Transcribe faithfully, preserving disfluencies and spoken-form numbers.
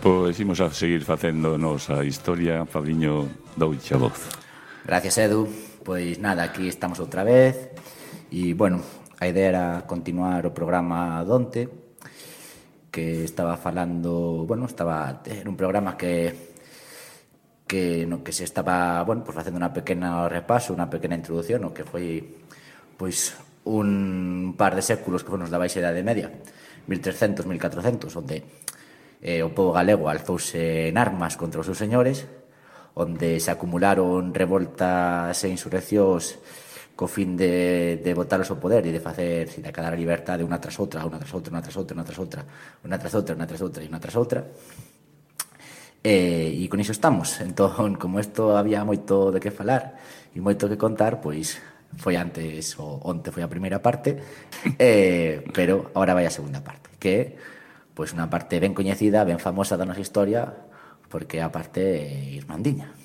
Pois imos a seguir facendo nosa historia. Fabiño, douche a voz. Gracias, Edu. Pois nada, aquí estamos outra vez. E, bueno, a idea era continuar o programa donte, que estaba falando, bueno, estaba era un programa que que no que se estaba, bueno, pues facendo unha pequena repaso, unha pequena introdución, o que foi pois un par de séculos que foron os da Baixa Idade Media, mil trescentos, mil catrocentos, onde eh, o povo galego alzouse en armas contra os seus señores, onde se acumularon revoltas e insurreccións co fin de, de botalos ao poder e de facer, de acabar a liberdade unha tras outra, unha tras outra, unha tras outra, unha tras outra, unha tras outra, unha tras outra e unha tras outra. E, e con iso estamos. Entón, como isto había moito de que falar e moito que contar, pois foi antes, o onte foi a primeira parte, eh, pero agora vai a segunda parte, que é pois unha parte ben coñecida, ben famosa da nosa historia, porque a parte é irmandiña.